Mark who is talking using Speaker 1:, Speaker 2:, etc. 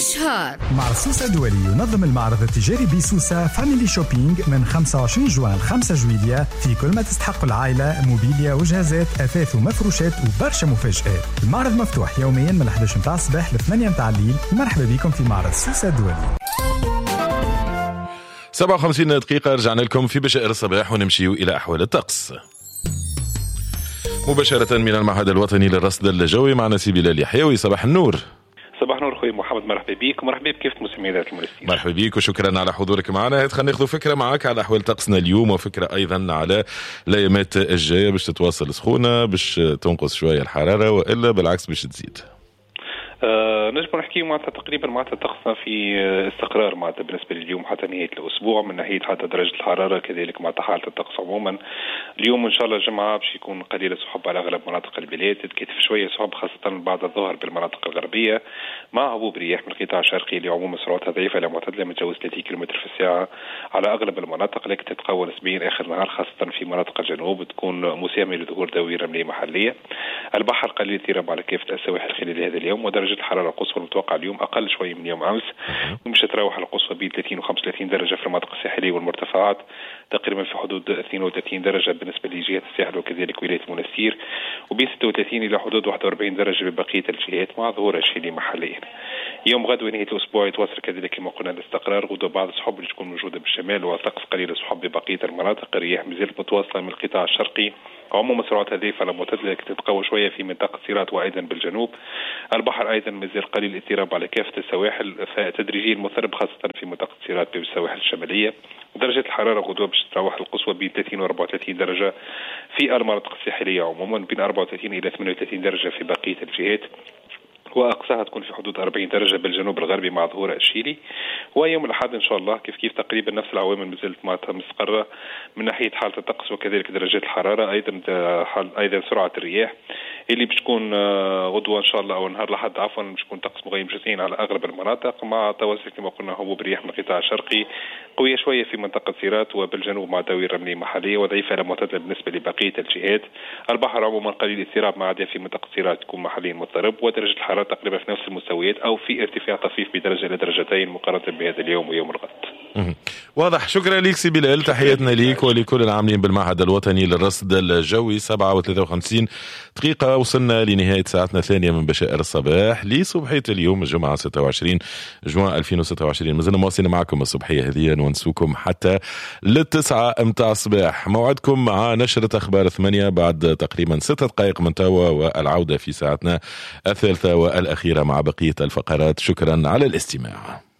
Speaker 1: شهر.
Speaker 2: معرض سوسة الدولي ينظم المعرض التجاري بسوسة فاميلي شوبينج من 25 جوان 5 جويلية في كل ما تستحق العائلة، موبيليا وجهازات أثاث ومفروشات وبرشا مفاجآت. المعرض مفتوح يوميا من 11 متاع الصباح ل 8 متاع الليل. مرحبا بكم في معرض سوسة الدولي.
Speaker 3: 57 دقيقة رجعنا لكم في بشائر الصباح ونمشيو إلى أحوال الطقس مباشرة من المعهد الوطني للرصد الجوي معنا سي بلال يحيوي. صباح النور.
Speaker 4: صباح النور خويا محمد، مرحبا بك ومرحبا بكافة مستمعينا المرسلين.
Speaker 3: مرحبا بك وشكرا على حضورك معنا. خلينا ناخذ فكرة معك على أحوال طقسنا اليوم وفكرة أيضا على الأيامات الجاية باش تتواصل سخونة، باش تنقص شوية الحرارة وإلا بالعكس باش تزيد.
Speaker 4: نجم نحكي معناتها تقريبا معناتها طقسنا في استقرار معناتها بالنسبه لليوم حتى نهايه الاسبوع من ناحيه حتى درجه الحراره، كذلك معناتها حاله الطقس عموما. اليوم ان شاء الله الجمعه باش يكون قليل السحب على اغلب مناطق البلاد، تتكثف شويه سحب خاصه بعد الظهر بالمناطق الغربيه مع هبوب رياح من القطاع الشرقي اللي عموما سرعتها ضعيفه لا معتدله متجاوز 30 كم في الساعه على اغلب المناطق، لكن تتقوى نسبيا اخر النهار خاصه في مناطق الجنوب تكون مساهمه لظهور دويره رمليه محليه. البحر قليل اضطراب على كافه السواحل خلال هذا اليوم، ودرجه الحراره القصوى المتوقع اليوم اقل شويه من يوم امس، ومش تتراوح القصوى بين 30 و 35 درجه في المناطق الساحليه والمرتفعات، تقريبا في حدود 32 درجه بالنسبه لجهه الساحل وكذلك ولايه المنستير، وبين 36 الى حدود 41 درجه ببقيه الجهات مع ظهور اشعه محليا. يوم غد ونهايه الاسبوع يتواصل كذلك كما قلنا الاستقرار، غدوه بعض السحب اللي تكون موجوده بالشمال وطقس قليل السحب ببقيه المناطق. الرياح مازالت متواصله من القطاع الشرقي عموما سرعتها ضعيفه على معتدله تتقوى شويه في منطقه سيرات وايضا بالجنوب. البحر ايضا مازال قليل اضطراب على كافه السواحل، فتدريجيا مثرب خاصه في منطقه سيرات بالسواحل الشماليه. درجه الحراره غدوه باش تتراوح القصوى بين 30 و 34 درجه في المناطق الساحليه عموما، بين 34 الى 38 درجه في بقيه الجهات، واقصاها تكون في حدود 40 درجه بالجنوب الغربي مع ظهور الشيلي. ويوم الاحد ان شاء الله كيف تقريبا نفس العوامل مازالت معناتها مستقره من ناحيه حاله الطقس وكذلك درجات الحراره، ايضا سرعه الرياح اللي باش تكون غدوه ان شاء الله او نهار الاحد عفوا باش تكون طقس مغيم جزئيا على اغلب المناطق مع توسع كما قلنا هبوب رياح من القطاع الشرقي قويه شويه في منطقه سيرات وبالجنوب مع دويره رمليه محليه وضعيفه لا معتدله بالنسبه لبقيه الجهات. البحر عموما قليل اضطراب ما عدا في منطقه سيرات تكون محليا مضطرب، ودرجه الحراره تقريبا في نفس المستويات او في ارتفاع طفيف بدرجه الى درجتين مقارنه بهذا اليوم ويوم الغد.
Speaker 3: واضح. شكرا لك سي بلال، تحياتنا ليك ولكل العاملين بالمعهد الوطني للرصد الجوي. 7:53 دقيقة وصلنا لنهاية ساعتنا الثانية من بشائر الصباح لصبحية اليوم الجمعة 26 جوان 2026. مازلنا مواصلين معكم الصبحية هذه نونسوكم حتى للتسعة متاع الصباح. موعدكم مع نشرة أخبار 8 بعد تقريبا 6 دقائق من توا، والعودة في ساعتنا الثالثة والأخيرة مع بقية الفقرات. شكرا على الاستماع.